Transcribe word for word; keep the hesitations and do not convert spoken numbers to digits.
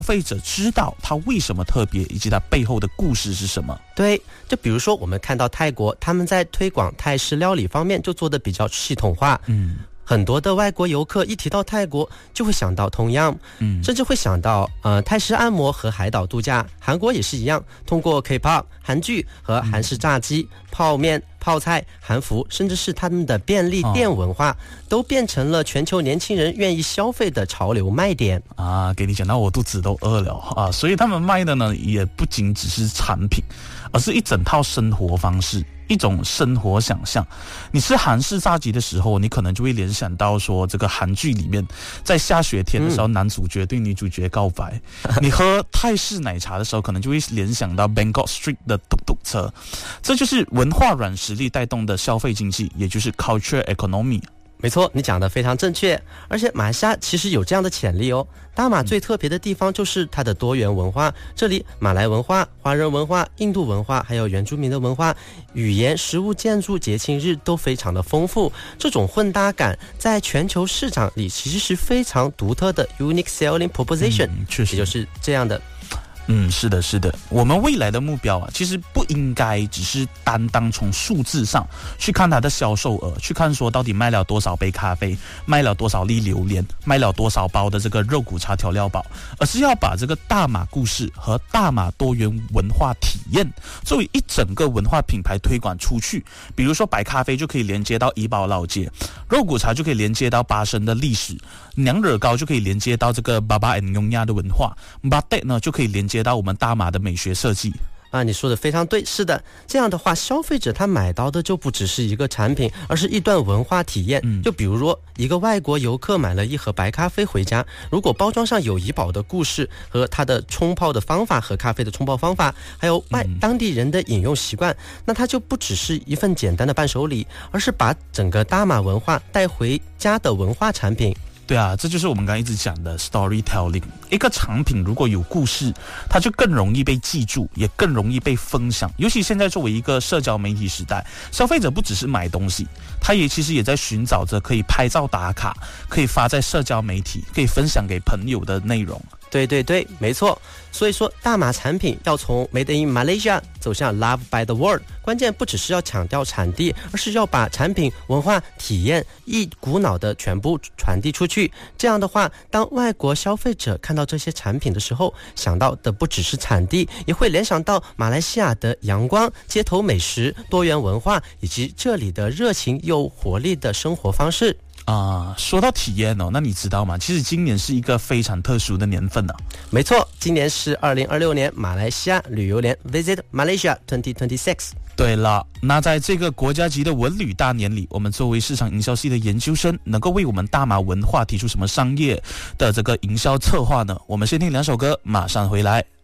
费者知道它为什么特别，以及它背后的故事是什么。 对，就比如说我们看到泰国，他们在推广泰式料理方面就做得比较系统化。 嗯。 很多的外国游客一提到泰国就会想到同样， 嗯， 甚至会想到呃泰式按摩和海岛度假。韩国也是一样，通过 K-pop 韩剧和韩式炸鸡、嗯、泡面、泡菜、韩服，甚至是他们的便利店文化、哦、都变成了全球年轻人愿意消费的潮流卖点啊！给你讲到我肚子都饿了啊！所以他们卖的呢，也不仅只是产品，而是一整套生活方式。一种生活想象。你吃韩式炸鸡的时候，你可能就会联想到说，这个韩剧里面在下雪天的时候、嗯、男主角对女主角告白。你喝泰式奶茶的时候，可能就会联想到 Bangkok Street 的嘟嘟车。这就是文化软实力带动的消费经济，也就是 culture economy。 没错，你讲得非常正确。而且马来西亚其实有这样的潜力哦。大马最特别的地方就是它的多元文化，这里马来文化、华人文化、印度文化还有原住民的文化、语言、食物、建筑、节庆日都非常的丰富。这种混搭感在全球市场里其实是非常独特的 unique selling proposition、嗯、确实也就是这样的。 嗯，是的，是的。我们未来的目标啊，其实不应该只是单单从数字上去看它的销售额，去看说到底卖了多少杯咖啡，卖了多少粒榴莲，卖了多少包的这个肉骨茶调料包，而是要把这个大马故事和大马多元文化体验作为一整个文化品牌推广出去。比如说白咖啡就可以连接到怡保老街，肉骨茶就可以连接到巴生的历史，娘惹糕就可以连接到这个巴巴恩雍亚的文化，巴蒂呢就可以连接到我们大马的美学设计。 啊，你说的非常对，是的，这样的话，消费者他买到的就不只是一个产品，而是一段文化体验。嗯、就比如说，一个外国游客买了一盒白咖啡回家，如果包装上有怡保的故事和他的冲泡的方法和咖啡的冲泡方法，还有外当地人的饮用习惯，嗯、那它就不只是一份简单的伴手礼，而是把整个大马文化带回家的文化产品。 对啊，这就是我们刚刚一直讲的 storytelling。 一个产品如果有故事，它就更容易被记住，也更容易被分享。尤其现在作为一个社交媒体时代，消费者不只是买东西，他也其实也在寻找着可以拍照打卡，可以发在社交媒体，可以分享给朋友的内容。 对对对，没错。所以说大马产品要从 Made in Malaysia 走向 Love by the World， 关键不只是要强调产地，而是要把产品文化体验一股脑的全部传递出去。这样的话，当外国消费者看到这些产品的时候，想到的不只是产地，也会联想到马来西亚的阳光、街头美食、多元文化，以及这里的热情又活力的生活方式。 啊、呃，说到体验哦，那你知道吗？其实今年是一个非常特殊的年份呢、啊。 没错，今年是二零二六年马来西亚旅游年 Visit Malaysia twenty twenty-six。 对了，那在这个国家级的文旅大年里，我们作为市场营销系的研究生，能够为我们大马文化提出什么商业的这个营销策划呢？我们先听两首歌，马上回来。